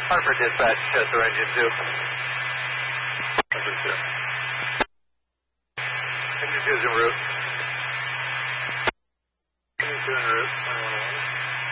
Hartford dispatch, Chester engine 2. Number 2. Engine 2 is en route. Engine 2 en route, 2111.